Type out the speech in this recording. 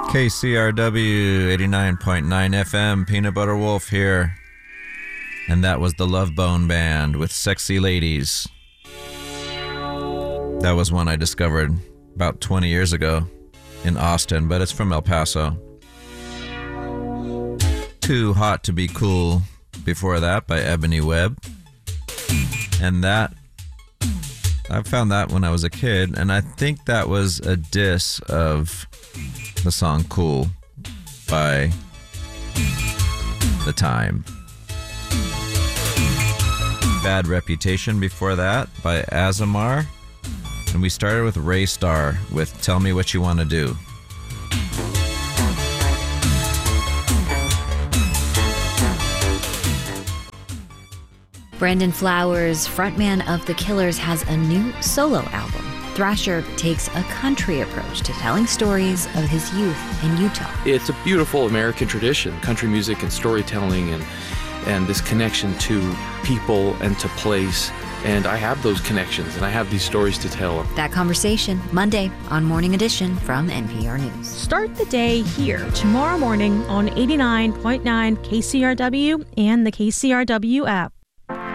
KCRW 89.9 FM, Peanut Butter Wolf here. And that was the Love Bone Band with Sexy Ladies. That was one I discovered about 20 years ago in Austin, but it's from El Paso. Too Hot to Be Cool before that by Ebony Webb. And that, I found that when I was a kid, and I think that was a diss of the song Cool by The Time. Bad Reputation before that by Azamar. And we started with Ray Starr with Tell Me What You Want to Do. Brandon Flowers, frontman of The Killers, has a new solo album. Thrasher takes a country approach to telling stories of his youth in Utah. It's a beautiful American tradition, country music and storytelling and this connection to people and to place. And I have those connections and I have these stories to tell. That conversation, Monday on Morning Edition from NPR News. Start the day here tomorrow morning on 89.9 KCRW and the KCRW app.